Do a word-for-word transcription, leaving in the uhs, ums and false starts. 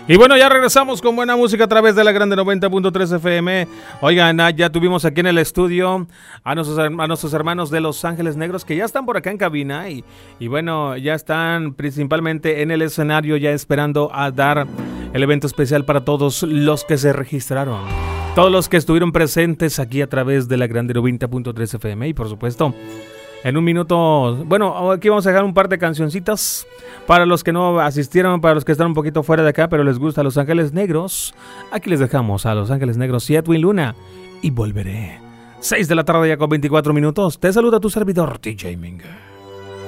Y bueno, ya regresamos con buena música a través de la Grande noventa punto tres F M. Oigan, ya tuvimos aquí en el estudio a nuestros, a nuestros hermanos de Los Ángeles Negros que ya están por acá en cabina y, y bueno, ya están principalmente en el escenario ya esperando a dar el evento especial para todos los que se registraron. Todos los que estuvieron presentes aquí a través de la Grande noventa punto tres F M y por supuesto... En un minuto, bueno, aquí vamos a dejar un par de cancioncitas para los que no asistieron, para los que están un poquito fuera de acá, pero les gusta Los Ángeles Negros. Aquí les dejamos a Los Ángeles Negros y Edwin Luna y Volveré. seis de la tarde ya con veinticuatro minutos. Te saluda tu servidor, D J Minga.